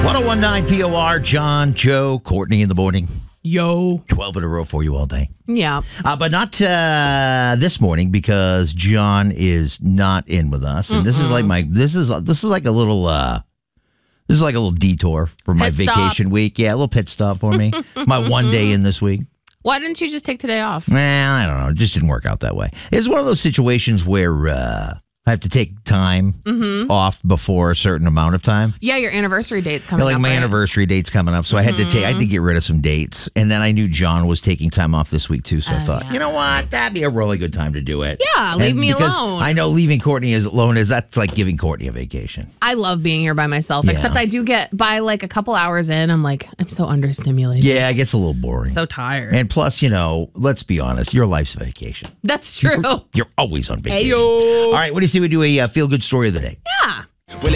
1019 POR, John, Joe, Courtney in the morning. Yo. 12 in a row for you all day. Yeah. But not this morning because John is not in with us. And this is like a little detour for my Pit stop. vacation week. Yeah, a little pit stop for me. My one day in this week. Why didn't you just take today off? Well, I don't know. It just didn't work out that way. It's one of those situations where I have to take time off before a certain amount of time. Yeah, your anniversary date's coming up. My right? anniversary date's coming up, so I had to get rid of some dates. And then I knew John was taking time off this week too, so I thought, you know what, that'd be a really good time to do it. Yeah, leave me because alone. I know leaving Courtney alone that's like giving Courtney a vacation. I love being here by myself, Yeah. except I do get by like a couple hours in, I'm like, I'm so understimulated. Yeah, it gets a little boring. So tired. And plus, let's be honest, your life's a vacation. That's true. You're always on vacation. Ayo. All right, what do you say we do a feel-good story of the day? Yeah.